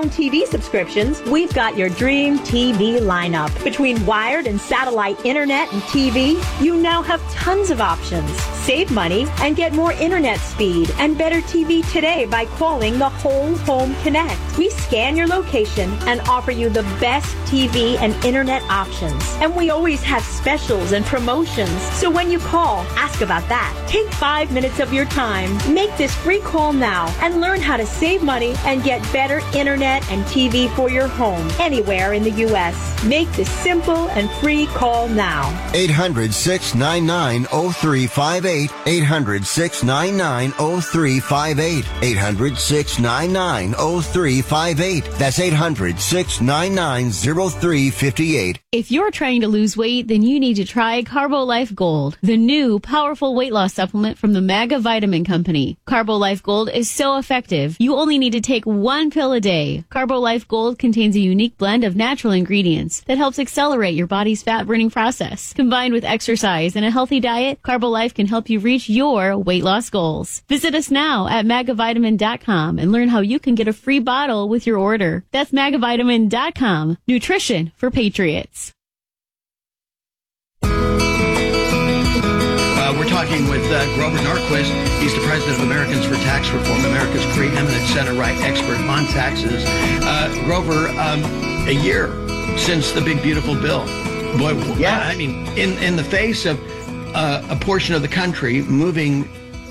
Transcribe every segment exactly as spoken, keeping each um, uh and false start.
home T V subscriptions, we've got your dream T V lineup. Between wired and satellite internet and T V, you now have tons of options. Save money and get more internet speed and better T V today by calling the Whole Home Connect. We scan your location and offer you the best T V and internet options. And we always have specials and promotions. So when you call, ask about that. Take five minutes of your time. Make this free call now and learn how to save money and get better internet and T V for your home anywhere in the U S. Make this simple and free call now. eight hundred, six nine nine, oh three five eight. eight hundred, six nine nine, oh three five eight. eight hundred, six nine nine, oh three five eight. That's eight hundred, six nine nine, oh three five eight. If you're trying to lose weight, then you need to try CarboLife Gold, the new powerful weight loss supplement from the MAGA Vitamin Company. CarboLife Gold is so effective, you only need to take one pill a day. CarboLife Gold contains a unique blend of natural ingredients that helps accelerate your body's fat-burning process. Combined with exercise and a healthy diet, CarboLife can help you reach your weight loss goals. Visit us now at maga vitamin dot com and learn how you can get a free bottle with your order. That's maga vitamin dot com. Nutrition for Patriots. Uh, we're talking with uh, Grover Norquist. He's the president of Americans for Tax Reform, America's preeminent center-right expert on taxes. Uh, Grover, um, a year since the big, beautiful bill. Boy, yeah. I mean, in, in the face of uh, a portion of the country moving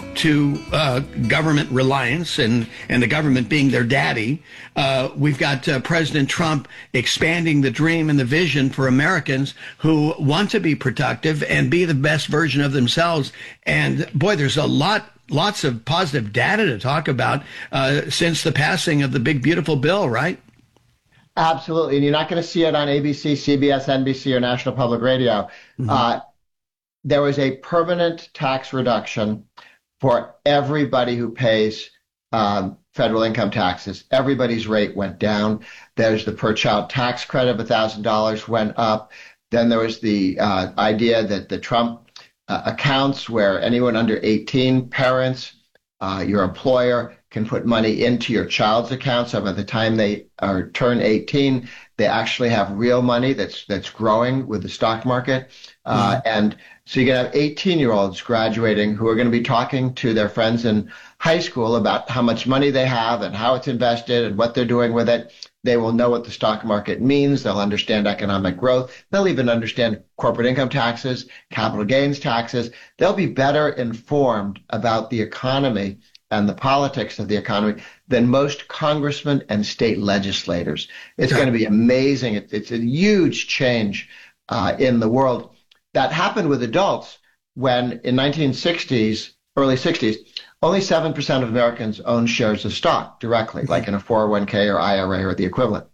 to uh, government reliance and, and the government being their daddy. Uh, we've got uh, President Trump expanding the dream and the vision for Americans who want to be productive and be the best version of themselves. And boy, there's a lot, lots of positive data to talk about uh, since the passing of the big, beautiful bill, right? Absolutely. And you're not going to see it on A B C, C B S, N B C, or National Public Radio. Mm-hmm. Uh, there was a permanent tax reduction for everybody who pays um, federal income taxes. Everybody's rate went down. There's the per-child tax credit of one thousand dollars went up. Then there was the uh, idea that the Trump uh, accounts where anyone under eighteen, parents, uh, your employer, can put money into your child's account. So by the time they are turn eighteen, they actually have real money that's that's growing with the stock market. Uh, mm-hmm. And so you can have eighteen-year-olds graduating who are going to be talking to their friends in high school about how much money they have and how it's invested and what they're doing with it. They will know what the stock market means. They'll understand economic growth. They'll even understand corporate income taxes, capital gains taxes. They'll be better informed about the economy and the politics of the economy than most congressmen and state legislators. It's going to be amazing. It, it's a huge change uh, in the world. That happened with adults when in nineteen sixties, early sixties, only seven percent of Americans own shares of stock directly, like in a four oh one k or I R A or the equivalent.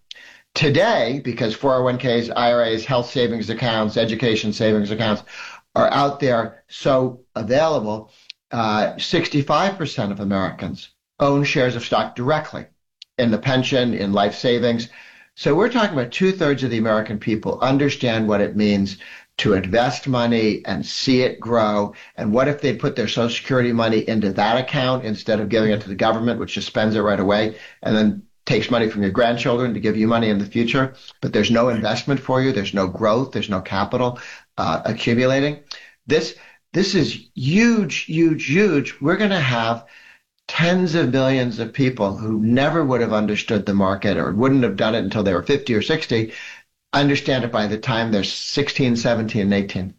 Today, because four oh one k's, I R A's, health savings accounts, education savings accounts are out there so available, uh, sixty-five percent of Americans own shares of stock directly in the pension, in life savings. So we're talking about two-thirds of the American people understand what it means to invest money and see it grow. And what if they put their Social Security money into that account instead of giving it to the government, which just spends it right away and then takes money from your grandchildren to give you money in the future? But there's no investment for you. There's no growth. There's no capital uh, accumulating. This this is huge, huge, huge. We're going to have tens of millions of people who never would have understood the market or wouldn't have done it until they were fifty or sixty, understand it by the time they're sixteen, seventeen, and eighteen.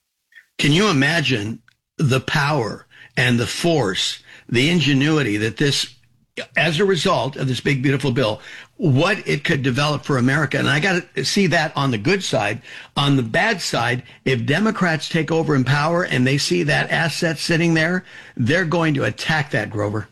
Can you imagine the power and the force, the ingenuity that this, as a result of this big, beautiful bill, what it could develop for America? And I got to see that on the good side. On the bad side, if Democrats take over in power and they see that asset sitting there, they're going to attack that, Grover.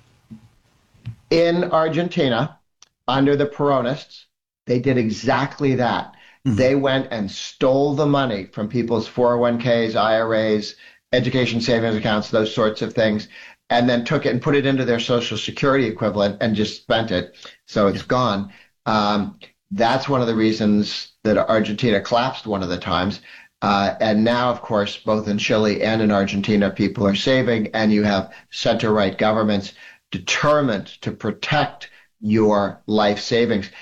In Argentina, under the Peronists, they did exactly that. Mm-hmm. They went and stole the money from people's four oh one k's, I R A's, education savings accounts, those sorts of things, and then took it and put it into their Social Security equivalent and just spent it. So it's yeah. gone. Um, that's one of the reasons that Argentina collapsed one of the times. Uh, and now, of course, both in Chile and in Argentina, people are saving, and you have center-right governments determined to protect your life savings.